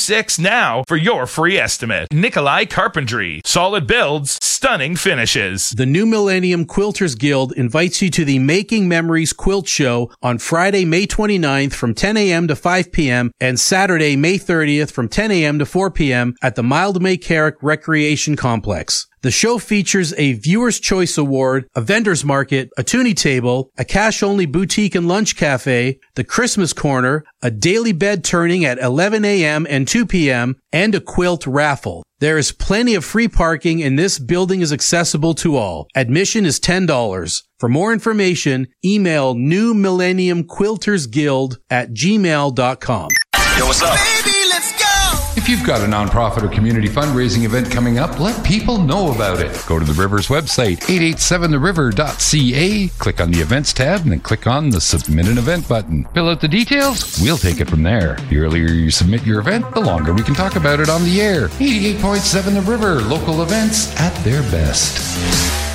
6 now for your free estimate. Nikolai Carpentry. Solid builds, stunning finishes. The New Millennium Quilters Guild invites you to the Making Memories Quilt Show on Friday, May 29th from 10 a.m. to 5 p.m. and Saturday, May 30th from 10 a.m. to 4 p.m. at the Mildmay Carrick Recreation Complex. The show features a Viewer's Choice Award, a vendor's market, a toonie table, a cash-only boutique and lunch cafe, the Christmas corner, a daily bed turning at 11 a.m. and 2 p.m., and a quilt raffle. There is plenty of free parking and this building is accessible to all. Admission is $10. For more information, email newmillenniumquiltersguild@gmail.com. Yo, what's up? Baby, let's go! If you've got a nonprofit or community fundraising event coming up, let people know about it. Go to the River's website, 887theriver.ca, click on the Events tab, and then click on the Submit an Event button. Fill out the details, we'll take it from there. The earlier you submit your event, the longer we can talk about it on the air. 88.7 The River, local events at their best.